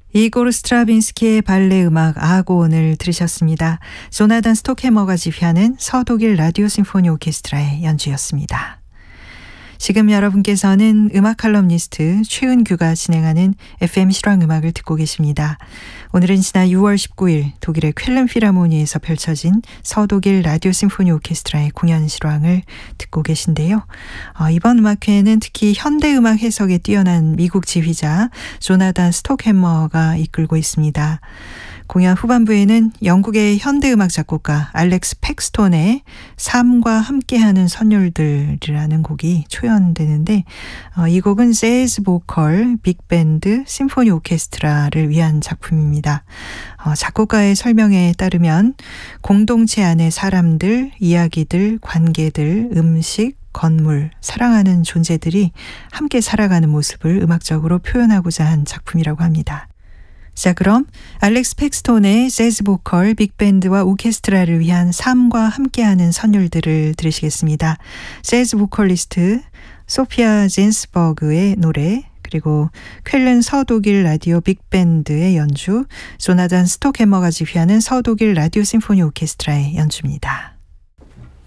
이고르 스트라빈스키의 발레 음악 아고온을 들으셨습니다. 조나단 스톡해머가 지휘하는 서독일 라디오 심포니 오케스트라의 연주였습니다. 지금 여러분께서는 음악 칼럼니스트 최은규가 진행하는 FM 실황음악을 듣고 계십니다. 오늘은 지난 6월 19일 독일의 쾰른 필하모니에서 펼쳐진 서독일 라디오 심포니 오케스트라의 공연 실황을 듣고 계신데요. 이번 음악회에는 특히 현대음악 해석에 뛰어난 미국 지휘자 조나단 스톡해머가 이끌고 있습니다. 공연 후반부에는 영국의 현대음악 작곡가 알렉스 팩스톤의 삶과 함께하는 선율들이라는 곡이 초연되는데 이 곡은 재즈 보컬, 빅밴드, 심포니 오케스트라를 위한 작품입니다. 작곡가의 설명에 따르면 공동체 안의 사람들, 이야기들, 관계들, 음식, 건물, 사랑하는 존재들이 함께 살아가는 모습을 음악적으로 표현하고자 한 작품이라고 합니다. 자, 그럼 알렉스 팩스톤의 재즈 보컬, 빅밴드와 오케스트라를 위한 삶과 함께하는 선율들을 들으시겠습니다. 재즈 보컬리스트 소피아 젠스버그의 노래, 그리고 쾰른 서독일 라디오 빅밴드의 연주, 조나단 스톡해머가 지휘하는 서독일 라디오 심포니 오케스트라의 연주입니다.